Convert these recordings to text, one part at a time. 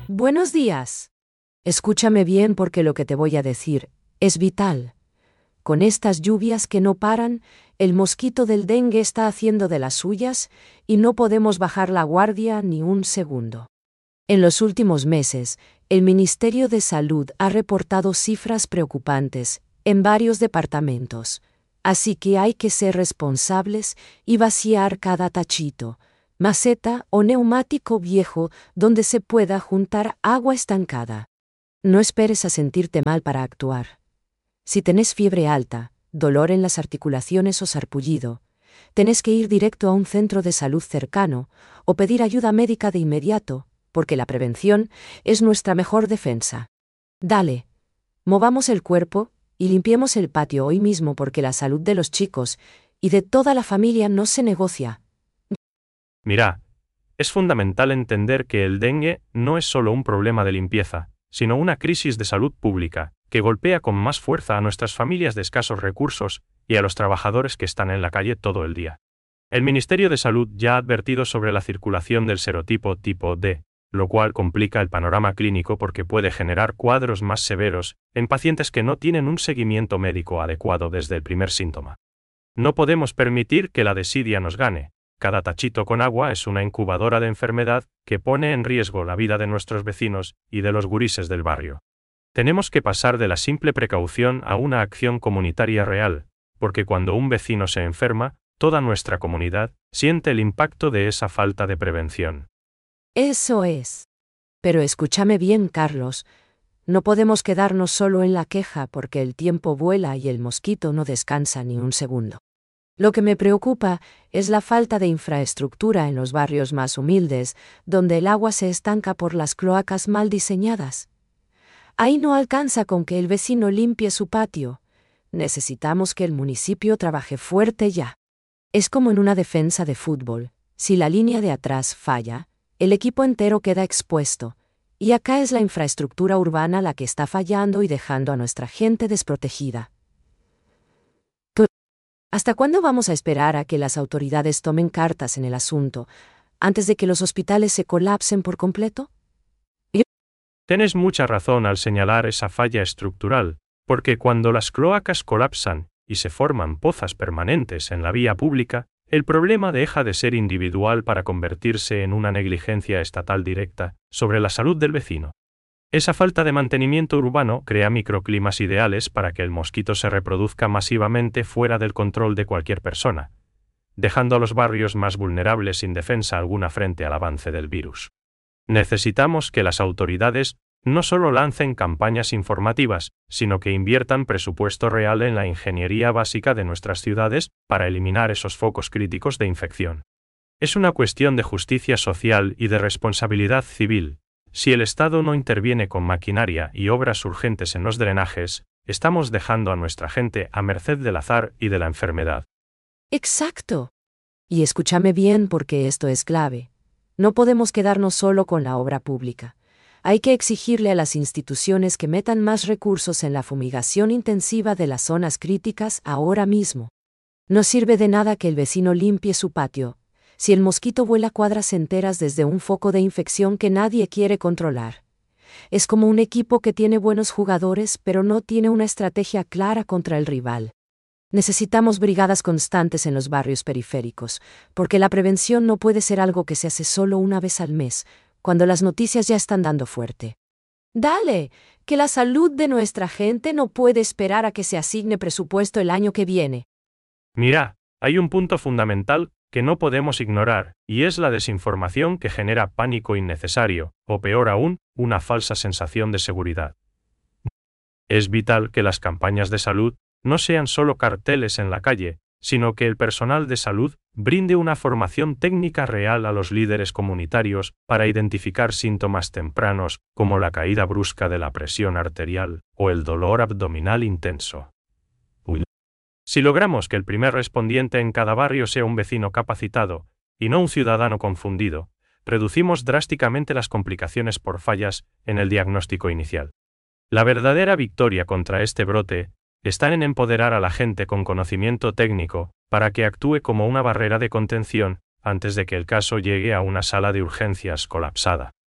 Buenos días. Escúchame bien porque lo que te voy a decir es vital. Con estas lluvias que no paran, el mosquito del dengue está haciendo de las suyas y no podemos bajar la guardia ni un segundo. En los últimos meses, el Ministerio de Salud ha reportado cifras preocupantes en varios departamentos, así que hay que ser responsables y vaciar cada tachito, maceta o neumático viejo donde se pueda juntar agua estancada. No esperes a sentirte mal para actuar. Si tenés fiebre alta, dolor en las articulaciones o sarpullido, tenés que ir directo a un centro de salud cercano o pedir ayuda médica de inmediato, porque la prevención es nuestra mejor defensa. Dale, movamos el cuerpo y limpiemos el patio hoy mismo porque la salud de los chicos y de toda la familia no se negocia. Mira, es fundamental entender que el dengue no es solo un problema de limpieza, sino una crisis de salud pública, que golpea con más fuerza a nuestras familias de escasos recursos y a los trabajadores que están en la calle todo el día. El Ministerio de Salud ya ha advertido sobre la circulación del serotipo tipo D, lo cual complica el panorama clínico porque puede generar cuadros más severos en pacientes que no tienen un seguimiento médico adecuado desde el primer síntoma. No podemos permitir que la desidia nos gane. Cada tachito con agua es una incubadora de enfermedad que pone en riesgo la vida de nuestros vecinos y de los gurises del barrio. Tenemos que pasar de la simple precaución a una acción comunitaria real, porque cuando un vecino se enferma, toda nuestra comunidad siente el impacto de esa falta de prevención. Eso es. Pero escúchame bien, Carlos. No podemos quedarnos solo en la queja porque el tiempo vuela y el mosquito no descansa ni un segundo. Lo que me preocupa es la falta de infraestructura en los barrios más humildes, donde el agua se estanca por las cloacas mal diseñadas. Ahí no alcanza con que el vecino limpie su patio. Necesitamos que el municipio trabaje fuerte ya. Es como en una defensa de fútbol. Si la línea de atrás falla, el equipo entero queda expuesto. Y acá es la infraestructura urbana la que está fallando y dejando a nuestra gente desprotegida. ¿Hasta cuándo vamos a esperar a que las autoridades tomen cartas en el asunto, antes de que los hospitales se colapsen por completo? Tienes mucha razón al señalar esa falla estructural, porque cuando las cloacas colapsan y se forman pozas permanentes en la vía pública, el problema deja de ser individual para convertirse en una negligencia estatal directa sobre la salud del vecino. Esa falta de mantenimiento urbano crea microclimas ideales para que el mosquito se reproduzca masivamente fuera del control de cualquier persona, dejando a los barrios más vulnerables sin defensa alguna frente al avance del virus. Necesitamos que las autoridades no solo lancen campañas informativas, sino que inviertan presupuesto real en la ingeniería básica de nuestras ciudades para eliminar esos focos críticos de infección. Es una cuestión de justicia social y de responsabilidad civil. Si el Estado no interviene con maquinaria y obras urgentes en los drenajes, estamos dejando a nuestra gente a merced del azar y de la enfermedad. Exacto. Y escúchame bien porque esto es clave. No podemos quedarnos solo con la obra pública. Hay que exigirle a las instituciones que metan más recursos en la fumigación intensiva de las zonas críticas ahora mismo. No sirve de nada que el vecino limpie su patio, si el mosquito vuela cuadras enteras desde un foco de infección que nadie quiere controlar. Es como un equipo que tiene buenos jugadores pero no tiene una estrategia clara contra el rival. Necesitamos brigadas constantes en los barrios periféricos, porque la prevención no puede ser algo que se hace solo una vez al mes, cuando las noticias ya están dando fuerte. Dale, que la salud de nuestra gente no puede esperar a que se asigne presupuesto el año que viene. Mira, hay un punto fundamental que no podemos ignorar, y es la desinformación que genera pánico innecesario, o peor aún, una falsa sensación de seguridad. Es vital que las campañas de salud no sean solo carteles en la calle, sino que el personal de salud brinde una formación técnica real a los líderes comunitarios para identificar síntomas tempranos como la caída brusca de la presión arterial o el dolor abdominal intenso. Si logramos que el primer respondiente en cada barrio sea un vecino capacitado, y no un ciudadano confundido, reducimos drásticamente las complicaciones por fallas en el diagnóstico inicial. La verdadera victoria contra este brote está en empoderar a la gente con conocimiento técnico para que actúe como una barrera de contención antes de que el caso llegue a una sala de urgencias colapsada.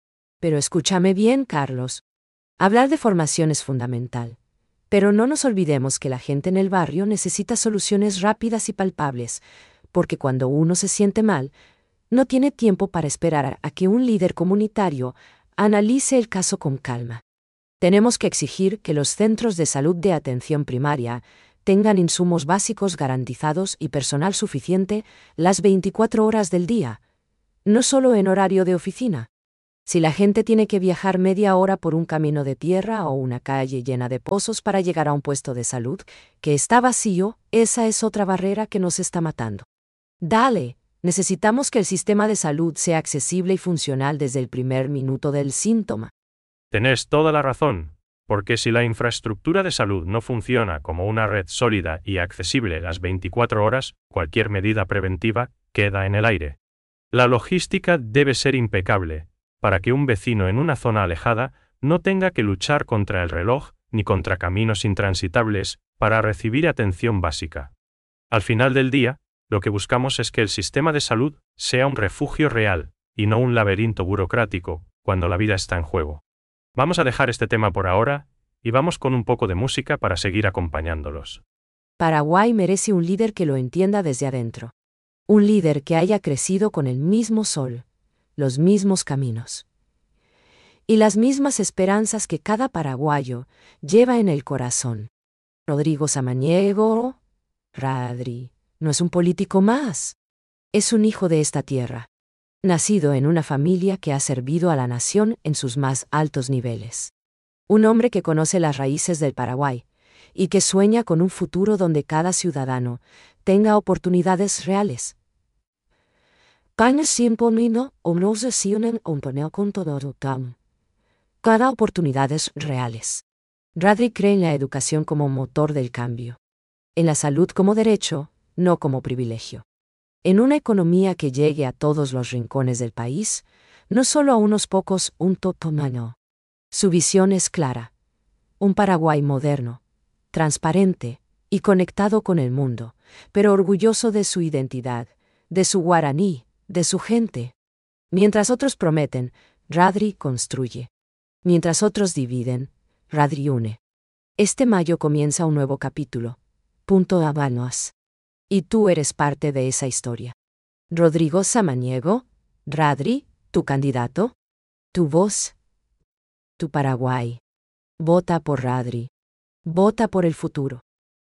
Pero escúchame bien, Carlos. Hablar de formación es fundamental. Pero no nos olvidemos que la gente en el barrio necesita soluciones rápidas y palpables, porque cuando uno se siente mal, no tiene tiempo para esperar a que un líder comunitario analice el caso con calma. Tenemos que exigir que los centros de salud de atención primaria tengan insumos básicos garantizados y personal suficiente las 24 horas del día, no solo en horario de oficina. Si la gente tiene que viajar media hora por un camino de tierra o una calle llena de pozos para llegar a un puesto de salud que está vacío, esa es otra barrera que nos está matando. Dale, necesitamos que el sistema de salud sea accesible y funcional desde el primer minuto del síntoma. Tenés toda la razón, porque si la infraestructura de salud no funciona como una red sólida y accesible las 24 horas, cualquier medida preventiva queda en el aire. La logística debe ser impecable, para que un vecino en una zona alejada no tenga que luchar contra el reloj ni contra caminos intransitables para recibir atención básica. Al final del día, lo que buscamos es que el sistema de salud sea un refugio real, y no un laberinto burocrático, cuando la vida está en juego. Vamos a dejar este tema por ahora, y vamos con un poco de música para seguir acompañándolos. Paraguay merece un líder que lo entienda desde adentro. Un líder que haya crecido con el mismo sol, los mismos caminos y las mismas esperanzas que cada paraguayo lleva en el corazón. Rodrigo Samaniego, Radri, no es un político más. Es un hijo de esta tierra, nacido en una familia que ha servido a la nación en sus más altos niveles. Un hombre que conoce las raíces del Paraguay y que sueña con un futuro donde cada ciudadano tenga oportunidades reales. Cada oportunidades reales. Radri cree en la educación como motor del cambio. En la salud como derecho, no como privilegio. En una economía que llegue a todos los rincones del país, no solo a unos pocos, un totomano. Su visión es clara. Un Paraguay moderno, transparente y conectado con el mundo, pero orgulloso de su identidad, de su guaraní, de su gente. Mientras otros prometen, Radri construye. Mientras otros dividen, Radri une. Este mayo comienza un nuevo capítulo. Punto Habanos. Y tú eres parte de esa historia. Rodrigo Samaniego, Radri, tu candidato, tu voz, tu Paraguay. Vota por Radri. Vota por el futuro.